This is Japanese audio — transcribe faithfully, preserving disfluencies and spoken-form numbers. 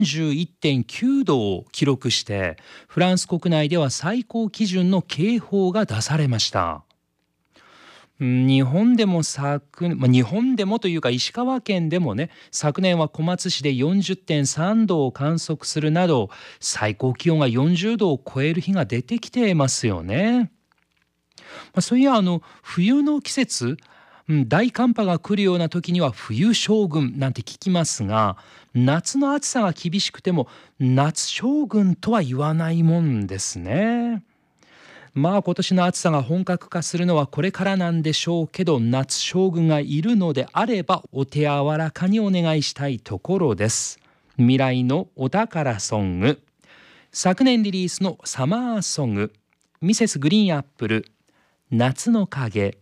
じゅういってんきゅうどを記録して、フランス国内では最高基準の警報が出されました。日本でも昨、まあ、日本でもというか石川県でもね、昨年は小松市で よんじゅってんさんどを観測するなど、最高気温がよんじゅうどを超える日が出てきてますよね。まあ、そういやあの冬の季節、うん、大寒波が来るような時には冬将軍なんて聞きますが、夏の暑さが厳しくても夏将軍とは言わないもんですね。まあ今年の暑さが本格化するのはこれからなんでしょうけど、夏将軍がいるのであればお手柔らかにお願いしたいところです。未来のお宝ソング、昨年リリースのサマーソング、ミセスグリーンアップル、夏の影。